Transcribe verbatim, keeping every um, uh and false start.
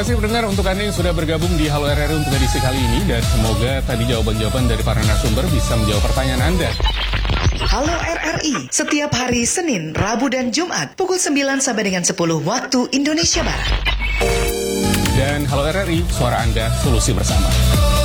kasih pendengar untuk Anda yang sudah bergabung di Halo R R I untuk edisi kali ini. Dan semoga tadi jawaban-jawaban dari para narasumber bisa menjawab pertanyaan Anda. Halo R R I, setiap hari Senin, Rabu, dan Jumat pukul sembilan sampai dengan sepuluh waktu Indonesia Barat. Dan Halo R R I, suara Anda, solusi bersama.